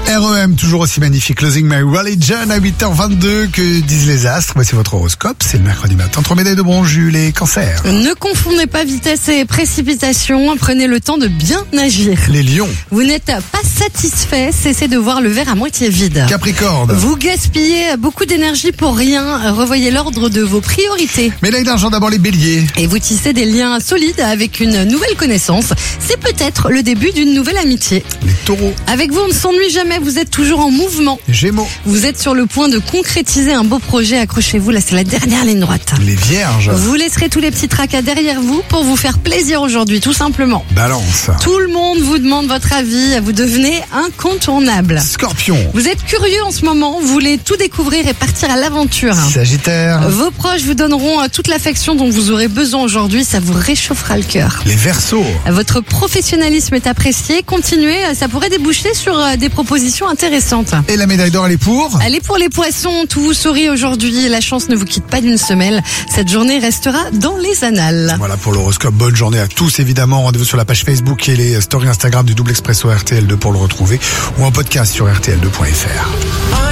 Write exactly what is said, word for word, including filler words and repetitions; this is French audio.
R E M, toujours aussi magnifique. Losing My Religion à huit heures vingt-deux. Que disent les astres? Voici votre horoscope. C'est le mercredi matin. Entre médailles de bronze, Jules et Cancer. Ne confondez pas vitesse et précipitation. Prenez le temps de bien agir. Les lions. Vous n'êtes pas satisfait. Cessez de voir le verre à moitié vide. Capricorne. Vous gaspillez beaucoup d'énergie pour rien. Revoyez l'ordre de vos priorités. Médaille d'argent, d'abord les béliers. Et vous tissez des liens solides avec une nouvelle connaissance. C'est peut-être le début d'une nouvelle amitié. Les taureaux. Avec vous, on ne s'ennuie jamais. Vous êtes toujours en mouvement. Gémeaux. Vous êtes sur le point de concrétiser un beau projet. Accrochez-vous, là c'est la dernière ligne droite. Les vierges. Vous laisserez tous les petits tracas derrière vous pour vous faire plaisir aujourd'hui, tout simplement. Balance. Tout le monde vous demande votre avis. Vous devenez incontournable. Scorpion. Vous êtes curieux en ce moment. Vous voulez tout découvrir et partir à l'aventure. Sagittaire. Vos proches vous donneront toute l'affection dont vous aurez besoin aujourd'hui. Ça vous réchauffera le cœur. Les Verseaux. Votre professionnalisme est apprécié. Continuez. Ça pourrait déboucher sur des propositions intéressantes. Et la médaille d'or, elle est pour? Allez, pour les poissons, tout vous sourit aujourd'hui. La chance ne vous quitte pas d'une semelle. Cette journée restera dans les annales. Voilà pour l'horoscope. Bonne journée à tous, évidemment. Rendez-vous sur la page Facebook et les stories Instagram du Double Expresso R T L deux pour le retrouver, ou en podcast sur R T L deux point F R.